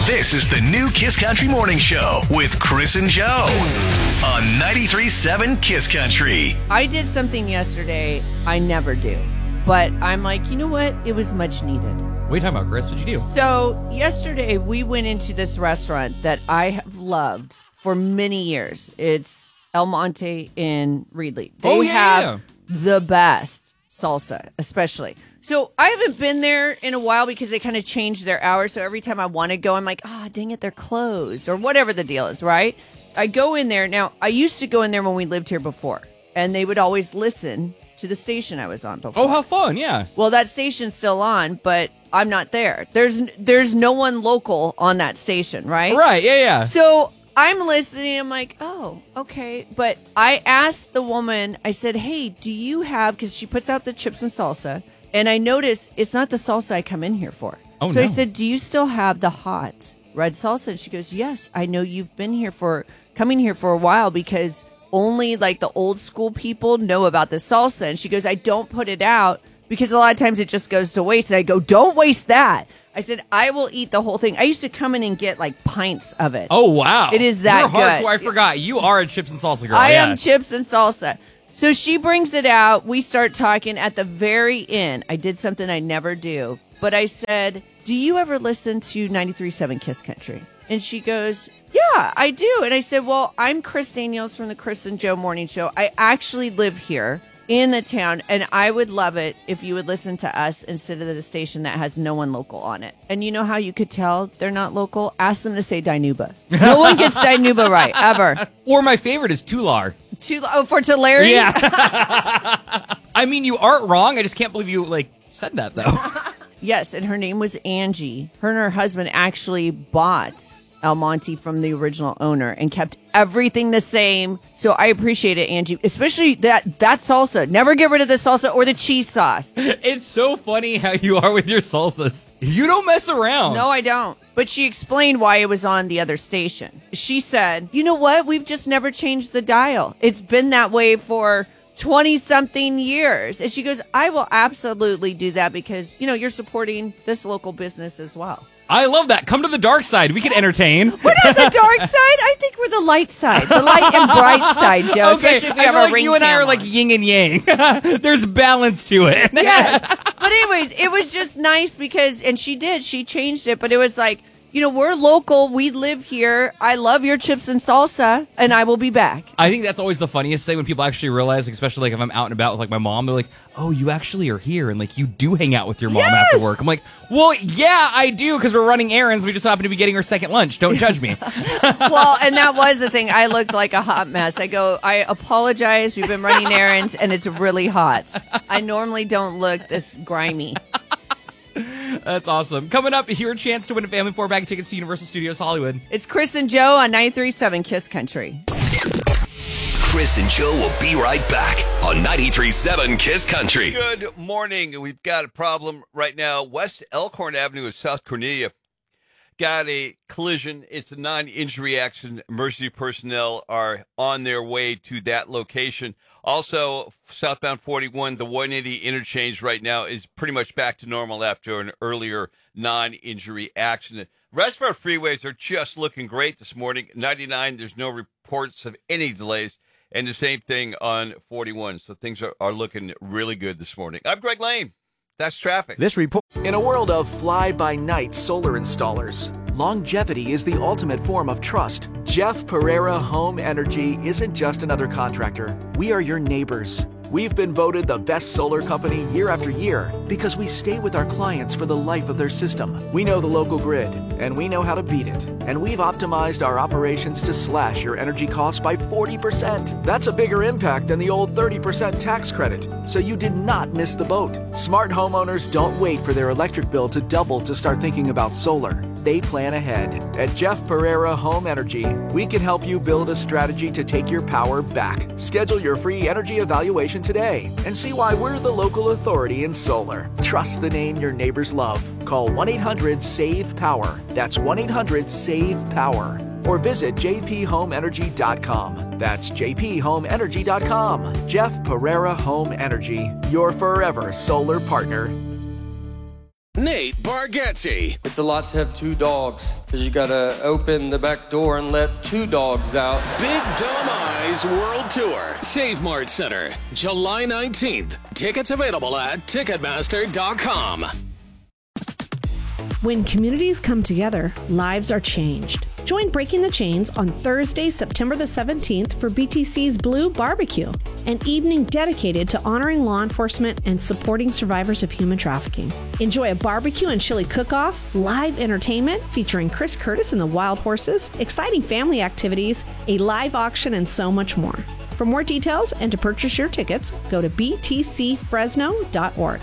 This is the new Kiss Country Morning Show with Chris and Joe on 93.7 Kiss Country. I did something yesterday I never do, but I'm like, you know what? It was much needed. What are you talking about, Chris? What'd you do? So yesterday we went into this restaurant that I have loved for many years. It's El Monte in Reedley. They have the best salsa, especially. So I haven't been there in a while because they kind of changed their hours. So every time I want to go, I'm like, dang it, they're closed or whatever the deal is, right? I go in there. Now, I used to go in there when we lived here before, and they would always listen to the station I was on before. Oh, how fun, yeah. Well, that station's still on, but I'm not there. There's no one local on that station, right? Right, yeah. So I'm listening. I'm like, oh, okay. But I asked the woman, I said, hey, do you have, because she puts out the chips and salsa, and I noticed it's not the salsa I come in here for. Oh, so no. I said, do you still have the hot red salsa? And she goes, yes, I know you've been here coming here for a while because only like the old school people know about the salsa. And she goes, I don't put it out because a lot of times it just goes to waste. And I go, don't waste that. I said, I will eat the whole thing. I used to come in and get like pints of it. Oh, wow. It is that You're good. hardcore. I forgot. You are a chips and salsa girl. I am chips and salsa. So she brings it out. We start talking. At the very end, I did something I never do. But I said, do you ever listen to 93.7 Kiss Country? And she goes, yeah, I do. And I said, well, I'm Chris Daniels from the Chris and Joe Morning Show. I actually live here in the town, and I would love it if you would listen to us instead of the station that has no one local on it. And you know how you could tell they're not local? Ask them to say Dinuba. No one gets Dinuba right, ever. Or my favorite is Tular. For Tulare? Yeah. I mean, you aren't wrong. I just can't believe you, said that, though. Yes, and her name was Angie. Her and her husband actually bought El Monte from the original owner and kept everything the same. So I appreciate it, Angie, especially that salsa. Never get rid of the salsa or the cheese sauce. It's so funny how you are with your salsas. You don't mess around. No, I don't. But she explained why it was on the other station. She said, you know what? We've just never changed the dial. It's been that way for 20-something years. And she goes, I will absolutely do that because, you're supporting this local business as well. I love that. Come to the dark side. We can entertain. We're not the dark side. I think we're the light side. The light and bright side, Joe. Okay, especially if you I have feel a like ring you and I cam are like on. yin and yang. There's balance to it. Yes. But anyways, it was just nice because, and she changed it, but it was like, we're local. We live here. I love your chips and salsa, and I will be back. I think that's always the funniest thing when people actually realize, especially if I'm out and about with my mom, they're like, oh, you actually are here, and you do hang out with your mom after work. I'm like, well, yeah, I do, because we're running errands. We just happen to be getting our second lunch. Don't judge me. Well, and that was the thing. I looked like a hot mess. I go, I apologize. We've been running errands, and it's really hot. I normally don't look this grimy. That's awesome. Coming up, your chance to win a family 4-bag tickets to Universal Studios Hollywood. It's Chris and Joe on 93.7 Kiss Country. Chris and Joe will be right back on 93.7 Kiss Country. Good morning. We've got a problem right now. West Elkhorn Avenue in South Cornelia got a collision. It's a non-injury accident. Emergency personnel are on their way to that location. Also, southbound 41, the 180 interchange right now is pretty much back to normal after an earlier non-injury accident. Rest of our freeways are just looking great this morning. 99, there's no reports of any delays. And the same thing on 41. So things are looking really good this morning. I'm Greg Lane. That's traffic. This report. In a world of fly-by-night solar installers, longevity is the ultimate form of trust. Jeff Pereira Home Energy isn't just another contractor. We are your neighbors. We've been voted the best solar company year after year because we stay with our clients for the life of their system. We know the local grid, and we know how to beat it. And we've optimized our operations to slash your energy costs by 40%. That's a bigger impact than the old 30% tax credit. So you did not miss the boat. Smart homeowners don't wait for their electric bill to double to start thinking about solar. They plan ahead. At Jeff Pereira Home Energy, we can help you build a strategy to take your power back. Schedule your free energy evaluation today and see why we're the local authority in solar. Trust the name your neighbors love. Call 1-800-SAVE-POWER. That's 1-800-SAVE-POWER. Or visit jphomeenergy.com. That's jphomeenergy.com. Jeff Pereira Home Energy, your forever solar partner. Nate Bargatze. It's a lot to have two dogs because you got to open the back door and let two dogs out. Big Dumb Eyes World Tour. Save Mart Center, July 19th. Tickets available at Ticketmaster.com. When communities come together, lives are changed. Join Breaking the Chains on Thursday, September the 17th for BTC's Blue Barbecue, an evening dedicated to honoring law enforcement and supporting survivors of human trafficking. Enjoy a barbecue and chili cook-off, live entertainment featuring Chris Curtis and the Wild Horses, exciting family activities, a live auction, and so much more. For more details and to purchase your tickets, go to btcfresno.org.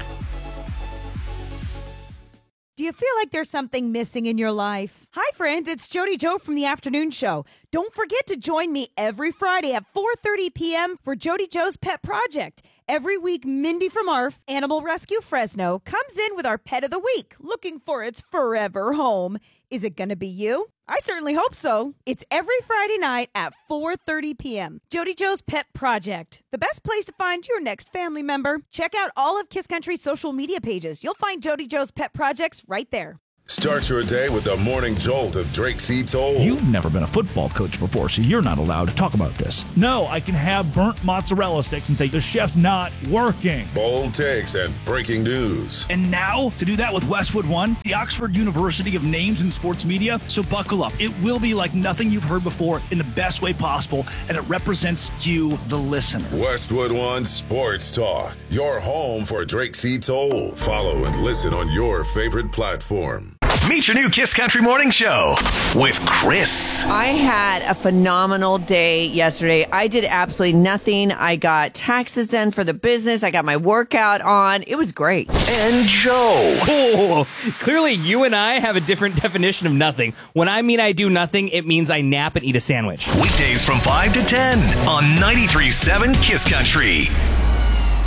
Do you feel like there's something missing in your life? Hi, friends. It's Jody Joe from the Afternoon Show. Don't forget to join me every Friday at 4:30 p.m. for Jody Joe's Pet Project. Every week, Mindy from ARF, Animal Rescue Fresno, comes in with our Pet of the Week, looking for its forever home. Is it going to be you? I certainly hope so. It's every Friday night at 4:30 p.m. Jody Joe's Pet Project, the best place to find your next family member. Check out all of Kiss Country's social media pages. You'll find Jody Joe's Pet Projects right there. Start your day with the morning jolt of Drake C. Toll. You've never been a football coach before, so you're not allowed to talk about this. No, I can have burnt mozzarella sticks and say the chef's not working. Bold takes and breaking news. And now, to do that with Westwood One, the Oxford University of Names in Sports Media. So buckle up. It will be like nothing you've heard before in the best way possible, and it represents you, the listener. Westwood One Sports Talk, your home for Drake C. Toll. Follow and listen on your favorite platform. Meet your new Kiss Country Morning Show with Chris. I had a phenomenal day yesterday. I did absolutely nothing. I got taxes done for the business. I got my workout on. It was great. And Joe. Oh, clearly you and I have a different definition of nothing. When I mean I do nothing, it means I nap and eat a sandwich. Weekdays from 5 to 10 on 93.7 Kiss Country.